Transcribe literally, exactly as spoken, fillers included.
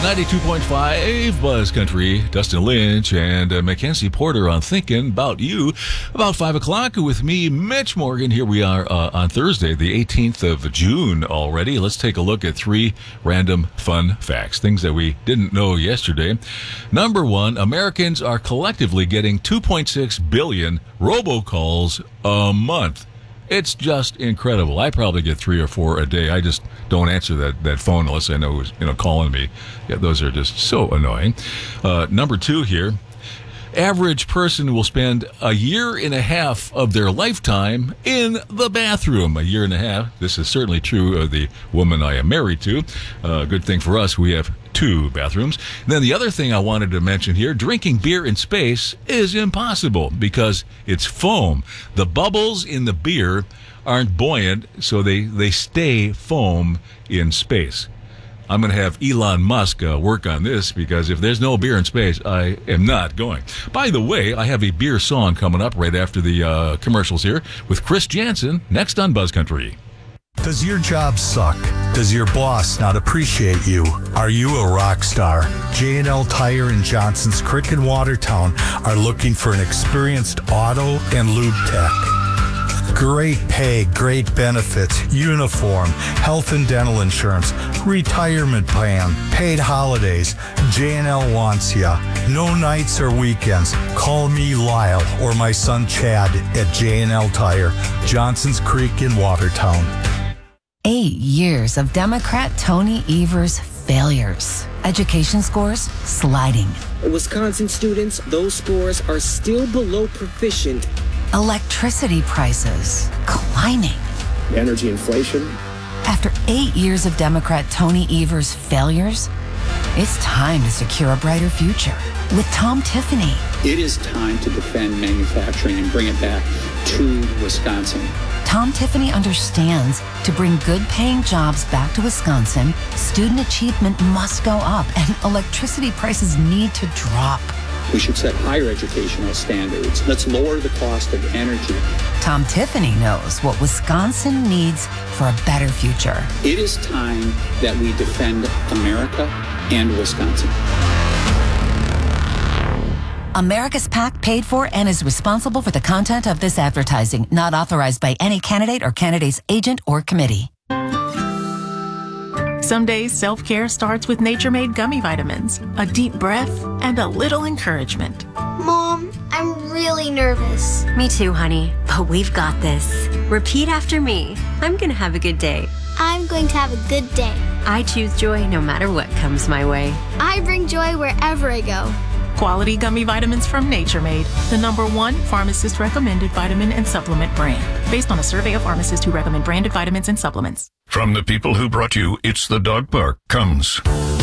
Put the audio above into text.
ninety-two point five Buzz Country, Dustin Lynch and uh, Mackenzie Porter on Thinking About You. About five o'clock with me, Mitch Morgan. Here we are uh, on Thursday, the eighteenth of June already. Let's take a look at three random fun facts, things that we didn't know yesterday. Number one, Americans are collectively getting two point six billion robocalls a month. It's just incredible. I probably get three or four a day. I just don't answer that, that phone unless I know who's you know calling me. Yeah, those are just so annoying. Uh, number two here, average person will spend a year and a half of their lifetime in the bathroom. A year and a half. This is certainly true of the woman I am married to. Uh, good thing for us, we have two bathrooms. And then the other thing I wanted to mention here, drinking beer in space is impossible because it's foam. The bubbles in the beer aren't buoyant, so they, they stay foam in space. I'm going to have Elon Musk uh, work on this because if there's no beer in space, I am not going. By the way, I have a beer song coming up right after the uh, commercials here with Chris Jansen next on Buzz Country. Does your job suck? Does your boss not appreciate you? Are you a rock star? J and L Tire in Johnson's Creek in Watertown are looking for an experienced auto and lube tech. Great pay, great benefits, uniform, health and dental insurance, retirement plan, paid holidays. J and L wants ya. No nights or weekends. Call me Lyle or my son Chad at J and L Tire, Johnson's Creek in Watertown. Eight years of Democrat Tony Evers' failures. Education scores sliding. Wisconsin students, those scores are still below proficient. Electricity prices climbing. Energy inflation. After eight years of Democrat Tony Evers' failures, it's time to secure a brighter future with Tom Tiffany. It is time to defend manufacturing and bring it back to Wisconsin. Tom Tiffany understands to bring good-paying jobs back to Wisconsin, student achievement must go up and electricity prices need to drop. We should set higher educational standards. Let's lower the cost of energy. Tom Tiffany knows what Wisconsin needs for a better future. It is time that we defend America and Wisconsin. America's PAC paid for and is responsible for the content of this advertising, not authorized by any candidate or candidate's agent or committee. Some days, self-care starts with Nature-Made gummy vitamins, a deep breath, and a little encouragement. Mom, I'm really nervous. Me too, honey, but we've got this. Repeat after me. I'm gonna have a good day. I'm going to have a good day. I choose joy no matter what comes my way. I bring joy wherever I go. Quality gummy vitamins from Nature Made, the number one pharmacist-recommended vitamin and supplement brand, based on a survey of pharmacists who recommend branded vitamins and supplements. From the people who brought you It's the Dog Park comes